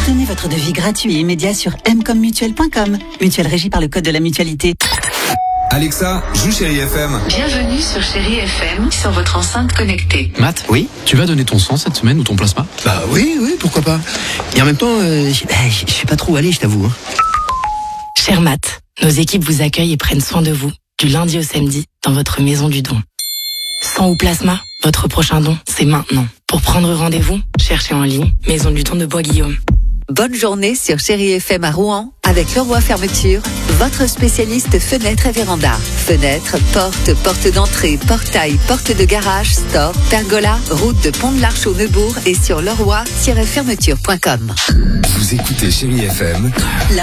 Obtenez votre devis gratuit et immédiat sur mcommutuelle.com. Mutuelle régie par le code de la mutualité. Alexa, joue Chérie FM. Bienvenue sur Chérie FM, sur votre enceinte connectée. Matt, oui, tu vas donner ton sang cette semaine ou ton plasma? Bah oui, pourquoi pas. Et en même temps, je sais pas trop où aller, je t'avoue. Cher Matt, nos équipes vous accueillent et prennent soin de vous, du lundi au samedi, dans votre maison du don. Sang ou plasma, votre prochain don, c'est maintenant. Pour prendre rendez-vous, cherchez en ligne Maison du don de Bois-Guillaume. Bonne journée sur Chérie FM à Rouen avec Leroy Fermeture, votre spécialiste fenêtres et véranda. Fenêtres, portes d'entrée, portail, portes de garage, store, pergola, route de Pont-de-l'Arche au Neubourg et sur leroy-fermeture.com. Vous écoutez Chérie FM.